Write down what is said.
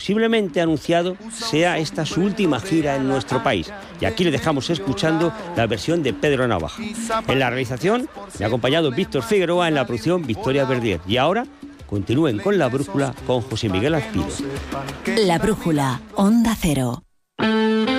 posiblemente anunciado sea esta su última gira en nuestro país. Y aquí le dejamos escuchando la versión de Pedro Navaja. En la realización me ha acompañado Víctor Figueroa, en la producción Victoria Verdier. Y ahora continúen con La Brújula con José Miguel Azpiroz. La Brújula, Onda Cero.